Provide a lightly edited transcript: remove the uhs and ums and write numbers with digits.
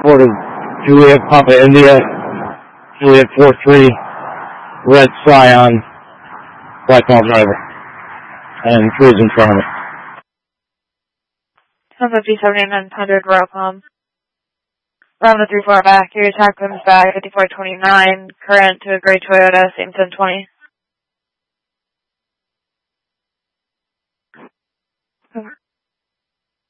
Port of Juliet, Papa India, Juliet 4-3, Red Scion, Black Mall driver, and cruise in front of me. 150-7900, Rockcom. Round 34 back, your attack comes back, 5429, current to a gray Toyota, same 1020. Over.